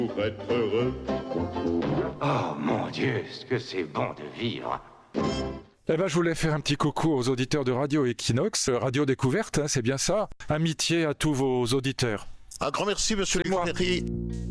Pour être heureux. Oh mon Dieu, ce que c'est bon de vivre. Eh ben, je voulais faire un petit coucou aux auditeurs de Radio Equinox, Radio Découverte, hein, c'est bien ça. Amitié à tous vos auditeurs. Un grand merci, monsieur C'est moi. Lévy.